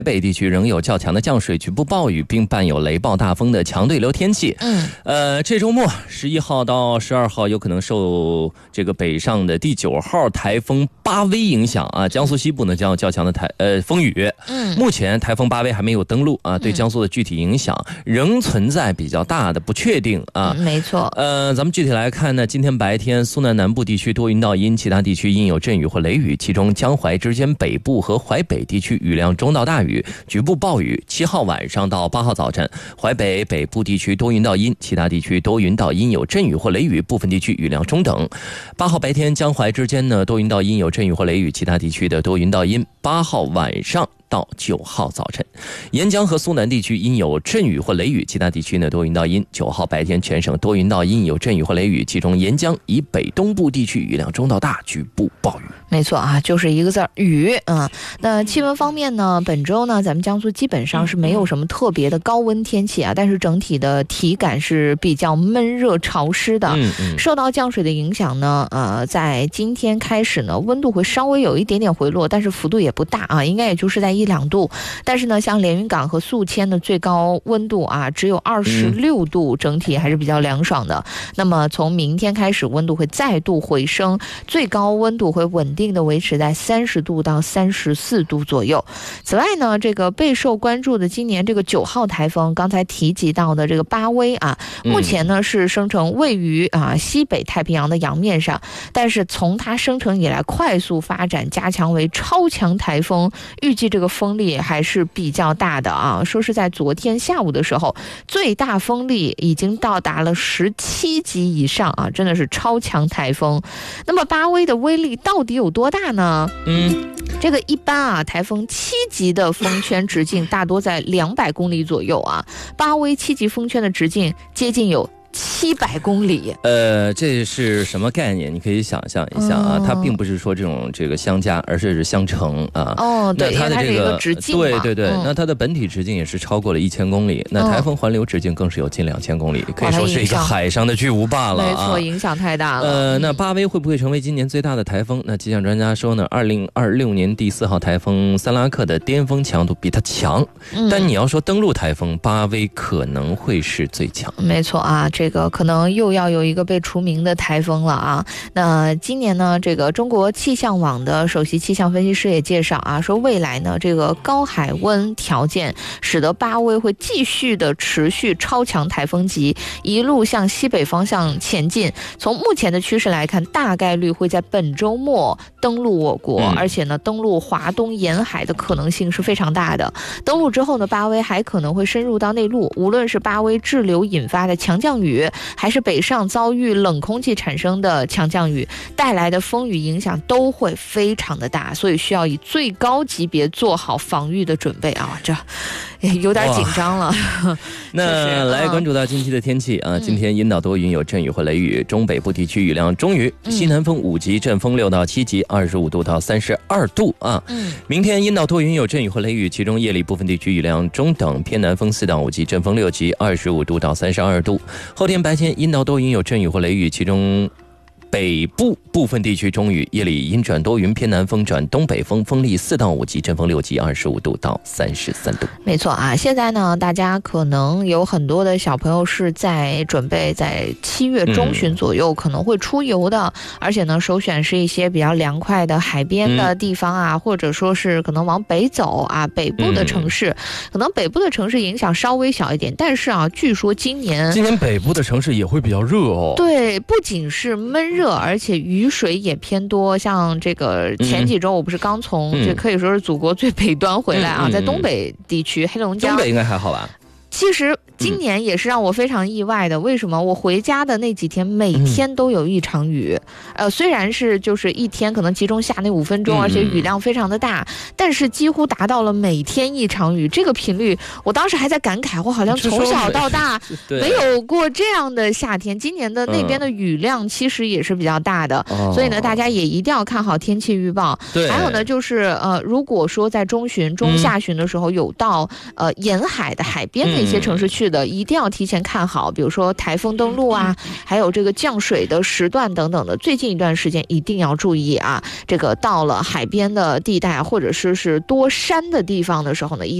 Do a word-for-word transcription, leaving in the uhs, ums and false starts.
北地区仍有较强的降水、局部暴雨，并伴有雷暴大风的强对流天气。 嗯， 呃，这周末十一号到十二号有可能受这个北上的第九号台风巴威影响啊，江苏西部呢将有较强的台呃风雨。 嗯， 目前台风巴威还没有登陆啊，对江苏的具体影响仍存在比较大的不确定啊。 嗯、没错。 呃，咱们具体来看呢，今天白天苏南南部地区多云到阴，其他地区阴有阵雨或雷雨，其中江淮之间北部和淮北地区雨量中到大雨，局部暴雨。七号晚上到八号早晨，淮北北部地区多云到阴，其他地区多云到阴有阵雨或雷雨，部分地区雨量中等。八号白天江淮之间呢多云到阴有阵雨或雷雨，其他地区的多云到阴。八号晚上到九号早晨，沿江和苏南地区阴有阵雨或雷雨，其他地区呢多云到阴。九号白天全省多云到阴有阵雨或雷雨，其中沿江以北东部地区雨量中到大，局部暴雨。 没错啊，就是一个字儿雨啊。那气温方面呢，本周呢咱们江苏基本上是没有什么特别的高温天气啊，但是整体的体感是比较闷热潮湿的。 嗯嗯， 受到降水的影响呢，呃，在今天开始呢，温度会稍微有一点点回落，但是幅度也不大啊，应该也就是在一两度。但是呢，像连云港和宿迁的最高温度啊，只有二十六度，整体还是比较凉爽的。那么从明天开始，温度会再度回升，最高温度会稳定的维持在三十度到三十四度左右。此外呢，这个备受关注的今年这个九号台风，刚才提及到的这个巴威啊，目前呢是生成位于啊西北太平洋的洋面上，但是从它生成以来快速发展，加强为超强台风，预计这个风力还是比较大的啊。说是在昨天下午的时候，最大风力已经到达了十七级以上啊，真的是超强台风。那么巴威的威力到底有多大呢？ 嗯， 这个一般啊，台风七级的风圈直径大多在两百公里左右啊，巴威七级风圈的直径接近有七百公里。 呃，这是什么概念？你可以想象一下啊，哦、它并不是说这种这个相加，而是相乘啊。 哦，对， 那它的这 个, 因为它是一个直径嘛， 对对对、嗯，那它的本体直径也是超过了一千公里，那台风环流直径更是有近两千公里，可以说是一个海上的巨无霸了、啊。 没错，影响太大了。 呃，那巴威会不会成为今年最大的台风？那气象专家说呢，二零二六年第四号台风萨拉克的巅峰强度比它强、嗯，但你要说登陆台风，巴威可能会是最强。 没错啊，这个可能又要有一个被除名的台风了啊。那今年呢，这个中国气象网的首席气象分析师也介绍啊，说未来呢，这个高海温条件使得巴威会继续的持续超强台风级，一路向西北方向前进。从目前的趋势来看，大概率会在本周末登陆我国、嗯、而且呢，登陆华东沿海的可能性是非常大的。登陆之后呢，巴威还可能会深入到内陆，无论是巴威滞留引发的强降雨，还是北上遭遇冷空气产生的强降雨带来的风雨影响都会非常的大，所以需要以最高级别做好防御的准备啊！这有点紧张了。 那来关注到近期的天气啊，今天阴到多云，有阵雨或雷雨，中北部地区雨量中雨，西南风五级，阵风六到七级，二十五度到三十二度啊。 嗯， 明天阴到多云，有阵雨或雷雨，其中夜里部分地区雨量中等，偏南风四到五级，阵风六级，二十五度到三十二度。后天白天阴到多云，有阵雨或雷雨，其中北部部分地区中雨，夜里阴转多云，偏南风转东北风，风力四到五级，阵风六级，二十五度到三十三度。 没错啊，现在呢，大家可能有很多的小朋友是在准备在七月中旬左右可能会出游的，嗯、而且呢，首选是一些比较凉快的海边的地方啊，嗯、或者说是可能往北走啊，北部的城市，嗯、可能北部的城市影响稍微小一点，但是啊，据说今年今年北部的城市也会比较热哦。 对，不仅是闷热。而且雨水也偏多，像这个前几周我不是刚从、嗯、这可以说是祖国最北端回来啊，嗯嗯、在东北地区黑龙江， 东北应该还好吧？ 其实今年也是让我非常意外的，为什么？我回家的那几天每天都有一场雨，呃，虽然是就是一天可能集中下那五分钟，而且雨量非常的大，但是几乎达到了每天一场雨，这个频率，我当时还在感慨，我好像从小到大没有过这样的夏天。今年的那边的雨量其实也是比较大的，所以呢，大家也一定要看好天气预报。对，还有呢，就是呃，如果说在中旬、中下旬的时候有到呃沿海的海边的一些些城市去的，一定要提前看好，比如说台风登陆啊，还有这个降水的时段等等的，最近一段时间一定要注意啊。这个到了海边的地带或者是是多山的地方的时候呢，一